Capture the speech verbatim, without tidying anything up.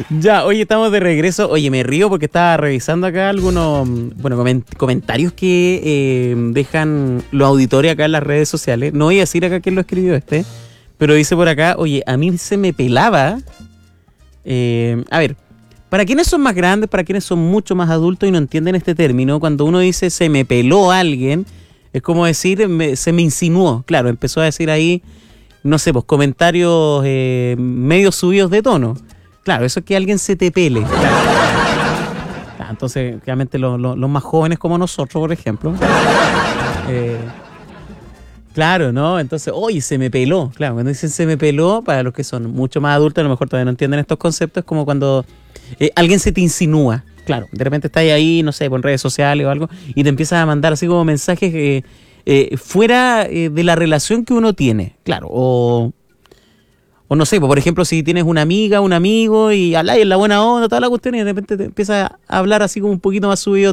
Ya, oye, estamos de regreso. Oye, me río porque estaba revisando acá algunos, bueno, coment- comentarios que eh, dejan los auditores acá en las redes sociales. No voy a decir acá quién lo escribió este, pero dice por acá, oye, a mí se me pelaba. Eh, a ver, para quienes son más grandes, para quienes son mucho más adultos y no entienden este término, cuando uno dice se me peló a alguien, es como decir me- se me insinuó. Claro, empezó a decir ahí, no sé, pues comentarios eh, medio subidos de tono. Claro, eso es que alguien se te pele. Claro. Ah, entonces, realmente lo- lo- los más jóvenes como nosotros, por ejemplo. eh, claro, ¿no? Entonces, oye, se me peló. Claro, cuando dicen se me peló, para los que son mucho más adultos, a lo mejor todavía no entienden estos conceptos, es como cuando eh, alguien se te insinúa. Claro, de repente estás ahí, no sé, por redes sociales o algo, y te empiezas a mandar así como mensajes eh, eh, fuera eh, de la relación que uno tiene. Claro, o... O no sé, pues, por ejemplo, si tienes una amiga, un amigo y habláis en la buena onda, toda la cuestión, y de repente te empieza a hablar así como un poquito más subido